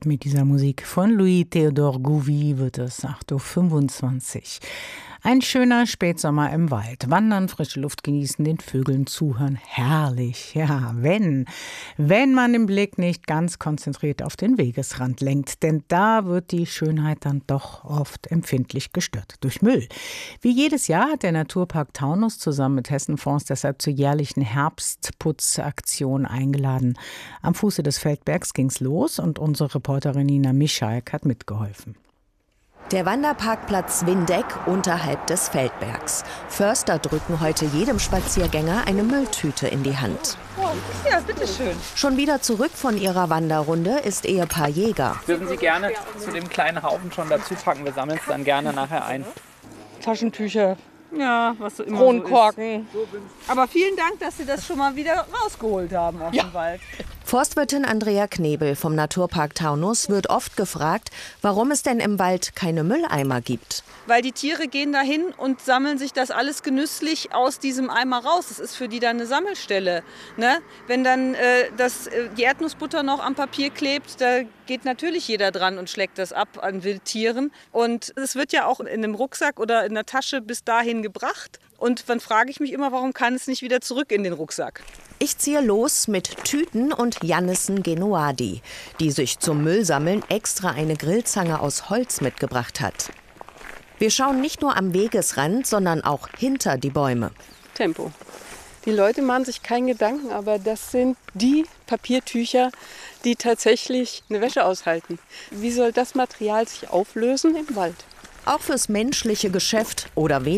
Mit dieser Musik von Louis Théodore Gouvi wird es 8:25 Uhr. Ein schöner Spätsommer im Wald. Wandern, frische Luft genießen, den Vögeln zuhören. Herrlich, ja, wenn man den Blick nicht ganz konzentriert auf den Wegesrand lenkt. Denn da wird die Schönheit dann doch oft empfindlich gestört durch Müll. Wie jedes Jahr hat der Naturpark Taunus zusammen mit Hessen Fonds deshalb zur jährlichen Herbstputzaktion eingeladen. Am Fuße des Feldbergs ging's los und unsere Reporterin Nina Mischalk hat mitgeholfen. Der Wanderparkplatz Windeck unterhalb des Feldbergs. Förster drücken heute jedem Spaziergänger eine Mülltüte in die Hand. Oh, ja, bitteschön. Schon wieder zurück von ihrer Wanderrunde ist Ehepaar Jäger. Dürfen Sie gerne zu dem kleinen Haufen schon dazu packen. Wir sammeln es dann gerne nachher ein. Taschentücher, ja, was so immer Kronkorken. So ist. Aber vielen Dank, dass Sie das schon mal wieder rausgeholt haben aus dem Wald. Forstwirtin Andrea Knebel vom Naturpark Taunus wird oft gefragt, warum es denn im Wald keine Mülleimer gibt. Weil die Tiere gehen dahin und sammeln sich das alles genüsslich aus diesem Eimer raus. Das ist für die dann eine Sammelstelle. Ne? Wenn dann die Erdnussbutter noch am Papier klebt, da geht natürlich jeder dran und schlägt das ab an Wildtieren. Und es wird ja auch in einem Rucksack oder in der Tasche bis dahin gebracht. Und dann frage ich mich immer, warum kann es nicht wieder zurück in den Rucksack? Ich ziehe los mit Tüten und Jannissen Genoadi, die sich zum Müllsammeln extra eine Grillzange aus Holz mitgebracht hat. Wir schauen nicht nur am Wegesrand, sondern auch hinter die Bäume. Tempo. Die Leute machen sich keinen Gedanken, aber das sind die Papiertücher, die tatsächlich eine Wäsche aushalten. Wie soll das Material sich auflösen im Wald? Auch fürs menschliche Geschäft oder weniger